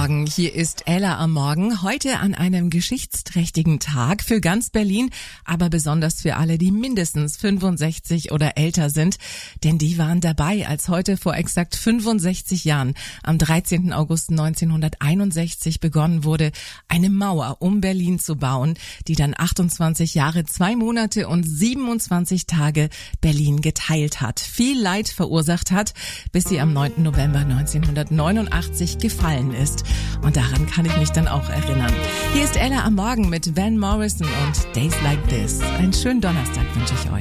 Morgen, hier ist Ella am Morgen. Heute an einem geschichtsträchtigen Tag für ganz Berlin, aber besonders für alle, die mindestens 65 oder älter sind. Denn die waren dabei, als heute vor exakt 65 Jahren, am 13. August 1961 begonnen wurde, eine Mauer um Berlin zu bauen, die dann 28 Jahre, 2 Monate und 27 Tage Berlin geteilt hat. Viel Leid verursacht hat, bis sie am 9. November 1989 gefallen ist. Und daran kann ich mich dann auch erinnern. Hier ist Ella am Morgen mit Van Morrison und Days Like This. Einen schönen Donnerstag wünsche ich euch.